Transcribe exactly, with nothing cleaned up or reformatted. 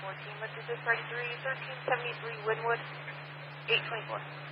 fourteen, but this is thirty-three, thirteen seventy-three Winwood, eight twenty-four.